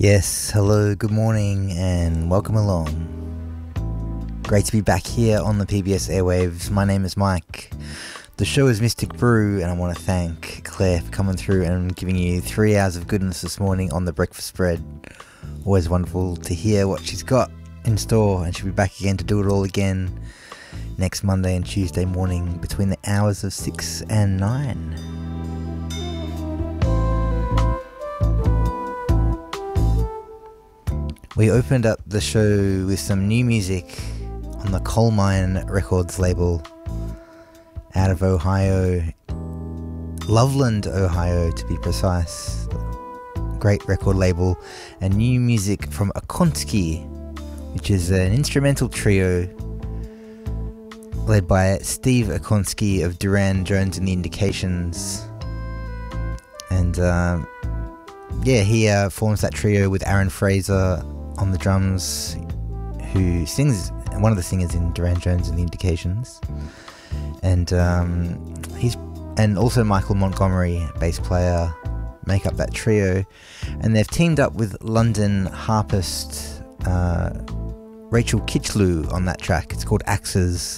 Yes, hello, good morning, and welcome along. Great to be back here on the PBS airwaves. My name is Mike. The show is Mystic Brew, and I want to thank Claire for coming through and giving you 3 hours of goodness this morning on the breakfast spread. Always wonderful to hear what she's got in store, and she'll be back again to do it all again next Monday and Tuesday morning between the hours of 6 and 9. We opened up the show with some new music on the Coal Mine Records label out of Ohio, Loveland, Ohio to be precise. Great record label, and new music from Akonsky, which is an instrumental trio led by Steve Akonsky of Duran Jones and the Indications. And he forms that trio with Aaron Fraser on the drums, who sings, one of the singers in Duran Jones and the Indications, and also Michael Montgomery, bass player, make up that trio. And they've teamed up with London harpist Rachel Kitchlew on that track. It's called Axes.